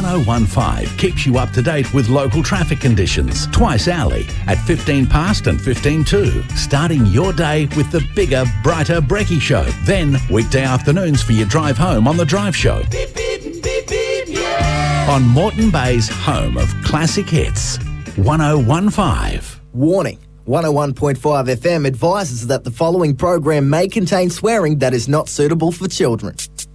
1015 keeps you up to date with local traffic conditions twice hourly at 15 past and 15 to, starting your day with the bigger, brighter Brekkie Show. Then weekday afternoons for your drive home on The Drive Show. Beep, beep, beep, beep, yeah. On Moreton Bay's home of classic hits, 1015. Warning. 101.5 FM advises that the following program may contain swearing that is not suitable for children.